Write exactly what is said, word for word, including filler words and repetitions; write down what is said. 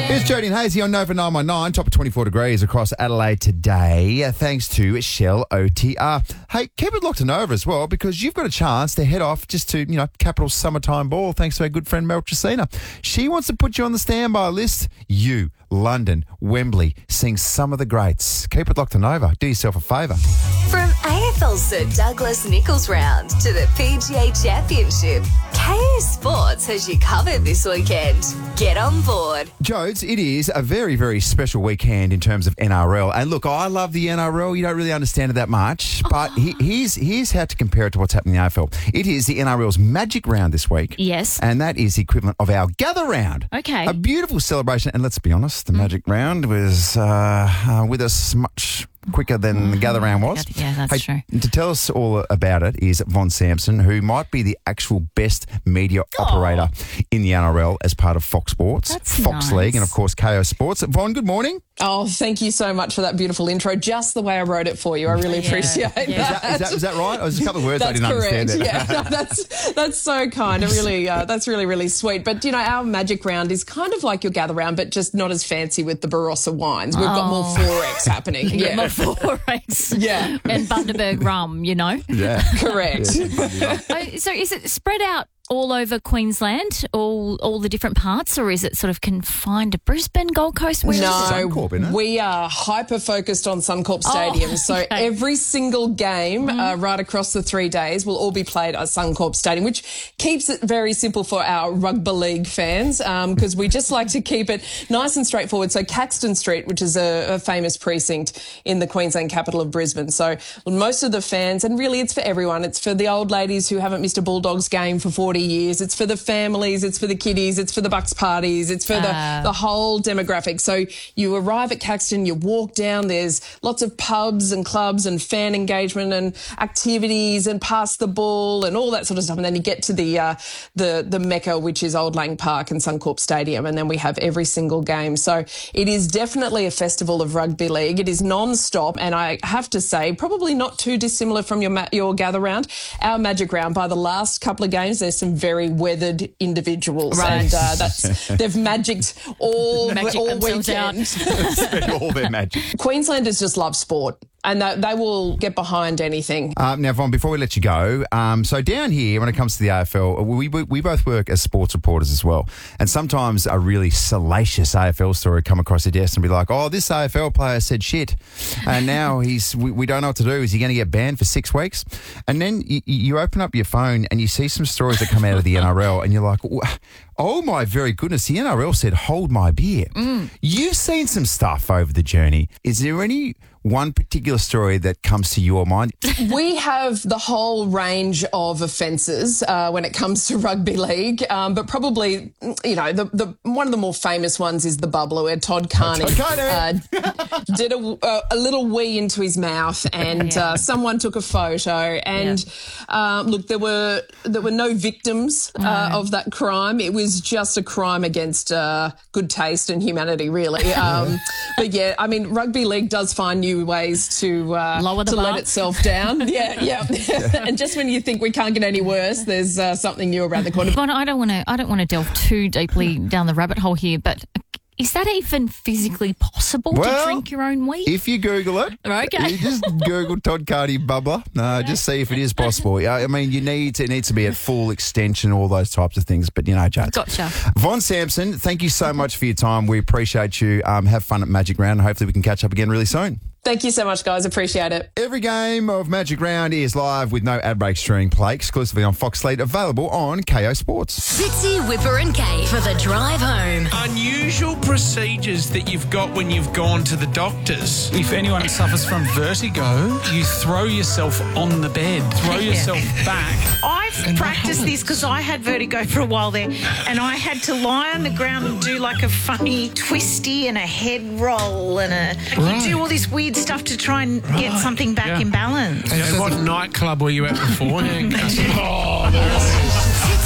It's Jody and Hazy on Nova nine one nine, top of twenty-four degrees across Adelaide today, uh, thanks to Shell O T R. Hey, keep it locked to Nova as well, because you've got a chance to head off just to, you know, Capital Summertime Ball, thanks to our good friend Mel Tracina. She wants to put you on the standby list. You, London, Wembley, sing some of the greats. Keep it locked to Nova. Do yourself a favour. From A F L Sir Douglas Nicholls round to the P G A Championship, K O Sports has you covered this weekend. Get on board. Jodes, it is a very, very special weekend in terms of N R L. And look, I love the N R L. You don't really understand it that much. But he, here's, here's how to compare it to what's happening in the A F L. It is the N R L's Magic Round this week. Yes. And that is the equivalent of our Gather Round. Okay. A beautiful celebration. And let's be honest, the Magic Round was uh, uh, with us much quicker than the Gather Round was. Yeah, that's hey, true. To tell us all about it is Von Sampson, who might be the actual best media Oh. operator in the N R L as part of Fox Sports, That's Fox nice. League, and of course K O Sports. Von, good morning. Oh, thank you so much for that beautiful intro. Just the way I wrote it for you. I really Yeah. appreciate Yeah. Is that, that. is that, is that right? Oh, there's a couple of words I That's didn't correct. understand. Yeah, no, that's that's so kind. I really, uh, that's really, really sweet. But you know, our Magic Round is kind of like your Gather Round, but just not as fancy with the Barossa wines. We've got more four X happening. Yeah, Yeah, my four X. Yeah. And Bundaberg rum, you know. Yeah. correct. Oh, so is it spread out all over Queensland, all all the different parts, or is it sort of confined to Brisbane, Gold Coast? Where is it? Suncorp, isn't it? we are hyper focused on Suncorp Stadium. Oh, so okay. every single game uh, right across the three days will all be played at Suncorp Stadium, which keeps it very simple for our rugby league fans, because we just like to keep it nice and straightforward. So Caxton Street, which is a, a famous precinct in the Queensland capital of Brisbane. So most of the fans, and really it's for everyone. It's for the old ladies who haven't missed a Bulldogs game for forty years. It's for the families. It's for the kiddies. It's for the Bucks parties. It's for Uh. the, the whole demographic. So you arrive at Caxton, you walk down, there's lots of pubs and clubs and fan engagement and activities and pass the ball and all that sort of stuff. And then you get to the, uh, the, the Mecca, which is Old Lang Park and Suncorp Stadium. And then we have every single game. So it is definitely a festival of rugby league. It is non-stop. And I have to say, probably not too dissimilar from your, ma- your Gather Round. Our Magic Round, by the last couple of games, there's some very weathered individuals. Right. And uh, that's, they've magicked all, Magic all themselves out. weekend. Spend all their magic. Queenslanders just love sport, and they, they will get behind anything. Um, now, Von, before we let you go, um, so down here, when it comes to the A F L, we, we we both work as sports reporters as well. And sometimes a really salacious A F L story come across your desk and be like, oh, this A F L player said shit. And now he's we, we don't know what to do. Is he going to get banned for six weeks? And then you, you open up your phone and you see some stories that come out of the N R L and you're like, oh, my very goodness, the N R L said, hold my beer. Mm. You've seen some stuff over the journey. Is there any one particular story that comes to your mind? We have the whole range of offences uh, when it comes to rugby league, um, but probably, you know, the, the one of the more famous ones is the bubbler, where Todd Carney, Todd Carney. uh, did a, a, a little wee into his mouth, and Yeah. uh, someone took a photo. And um, look, there were there were no victims uh, of that crime. It was just a crime against uh, good taste and humanity, really. Um, but yeah, I mean, rugby league does find new ways to uh, Lower the to bar. let itself down. Yeah, yeah. And just when you think we can't get any worse, there's uh, something new around the corner. Bon, I don't want to. I don't want to delve too deeply down the rabbit hole here, but is that even physically possible Well, to drink your own wheat? If you Google it, Okay. you just Google Todd Carney bubbler. No, just see if it is possible. Yeah, I mean, you need to, it needs to be at full extension, all those types of things. But, you know, Jade. Gotcha. Von Sampson, thank you so much for your time. We appreciate you. Um, have fun at Magic Round. Hopefully we can catch up again really soon. Thank you so much, guys. Appreciate it. Every game of Magic Round is live with no ad breaks during play, exclusively on Fox League, available on K O Sports. Fitzy, Whipper and Kay for the drive home. Unusual procedures that you've got when you've gone to the doctors. If anyone suffers from vertigo, you throw yourself on the bed, throw yourself back. I've practiced this because I had vertigo for a while there, and I had to lie on the ground and do like a funny twisty and a head roll and a. Right. You do all this weird stuff to try and get Right. something back Yeah. in balance. And what nightclub were you at beforehand? Oh, there is.